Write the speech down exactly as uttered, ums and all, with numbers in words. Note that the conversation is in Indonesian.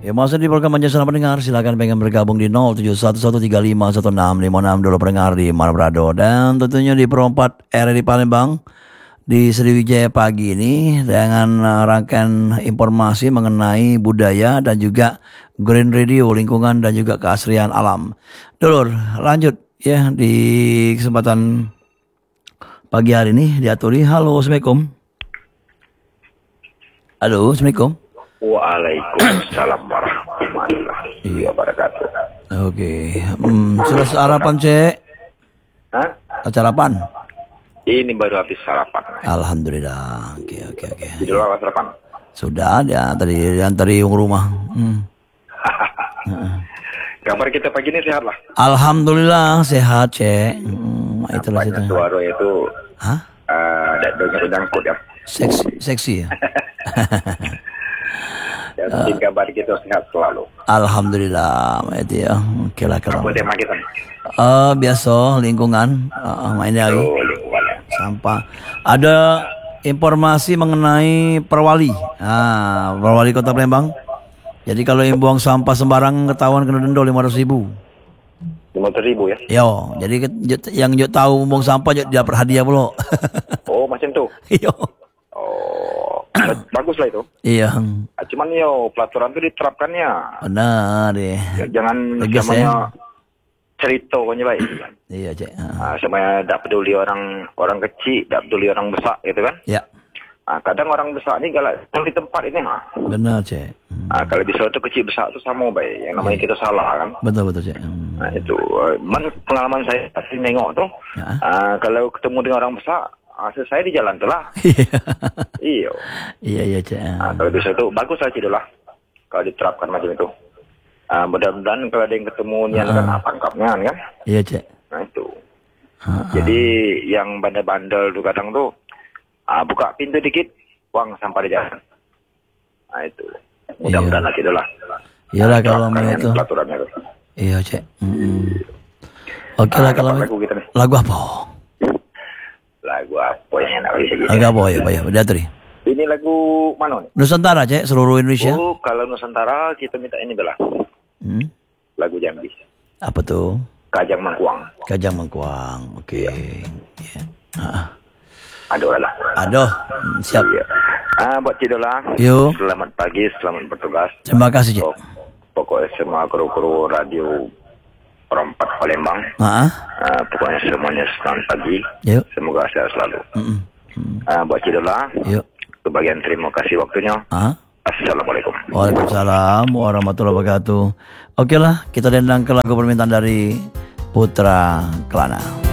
Ya, masih di program Manja Sana Pendengar. Silakan pengen bergabung di nol tujuh satu satu tiga lima satu enam lima enam dulu pendengar di mana berada. Dan tentunya di perempat R di Palembang di Sriwijaya pagi ini dengan uh, rangkaian informasi mengenai budaya dan juga Green Radio, lingkungan dan juga keasrian alam. Dulur, lanjut ya di kesempatan pagi hari ini diaturi. Halo, Assalamualaikum. Halo, Assalamualaikum. Waalaikumsalam warahmatullahi wabarakatuh. Oke, hmm, sudah sarapan cek? Hah? Sarapan? Ini baru habis sarapan. Alhamdulillah. Oke oke oke. Di luar sarapan. Sudah ada tadi yang tadi rumah. Hmm. Kabar kita pagi ini sehat lah. Alhamdulillah sehat cek. Hmm, itulah Nampaknya itu. suara itu. Hah? Uh, Dadanya udah ngangkut ya. Seksi, seksi ya. Yang penting kabar kita sehat selalu. Alhamdulillah, itu ya. Oke lah kalau. Apa tema kita? Uh, biasa lingkungan, uh, main lagi. Oh, lingkungan. Sampah. Ada informasi mengenai perwali. Ah, perwali Kota Palembang. Jadi kalau yang buang sampah sembarang ketahuan kena denda lima ratus ribu. lima ratus ribu ya? Yo, jadi yang jok tahu buang sampah jok dapat hadiah pula. Oh, macam tu. Yo. Oh, bagus lah itu. Iya. Cuman yo peraturan itu diterapkannya. Benar deh. Ya, jangan Tegas, namanya ya? cerita kan baik. Iya cek. Nah, semuanya tak peduli orang orang kecil, tak peduli orang besar, gitu kan? Ya. Nah, kadang orang besar ini galak di tempat ini, ha. Benar cek. Hmm. Nah, kalau bisa itu kecil besar itu sama baik. Yang namanya Ya. kita salah kan? Betul betul cek. Hmm. Nah itu, man, pengalaman saya pasti nengok tuh. Ya. Uh, kalau ketemu dengan orang besar, hasil saya di jalan tuh lah. Iya. Iya iya cek. Nah, kalau bisa itu bagus aja dulu lah. Kalau diterapkan macam itu. Uh, mudah-mudahan kalau ada yang ketemu nian Uh-uh. kan apa angkapnya kan? Iya cek. Nah itu. Uh-uh. Jadi yang bandel-bandel tuh kadang tuh uh, buka pintu dikit, buang sampah di jalan. Nah itu. Mudah-mudahan Iya. lagi dulu lah. Iyalah kalau Terapkan mau yang itu. peraturannya tuh. Iya cek. Mm-mm. Oke Ah, lah kalau dapat lagu kita nih. lagu apa? Lagu apa yang enak bisa gitu. Lagu apa ya, Pak ya? Udah tadi. Ini lagu mana nih? Nusantara cek seluruh Indonesia. Oh, kalau Nusantara kita minta ini belah. Hmm? Lagu Jambi. Apa tuh? Kajang Mangkuang. Kajang Mangkuang. Oke. Iya. Ah. Aduh lah. Aduh, hmm, siap. Iya. Ah, buat Cidola. Yo. Selamat pagi, selamat bertugas. Terima kasih, Cik. Pok- Pokoknya semua kru-kru radio perempat Palembang. Ah. Ah, pokoknya semuanya selamat pagi. Yuk. Semoga sehat selalu. Mm-mm. Hmm. Ah, buat Cidola. Yuk. Kebagian terima kasih waktunya. Ah. Assalamualaikum. Waalaikumsalam warahmatullahi wabarakatuh. Oke lah, kita dendang ke lagu permintaan dari Putra Kelana.